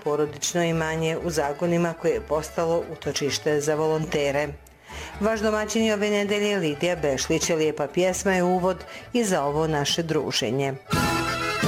porodično imanje u Zagonima koje je postalo utočište za volontere. Vaš domaćin ove nedelje Lidija Bešlić, lijepa pjesma je uvod i za ovo naše druženje.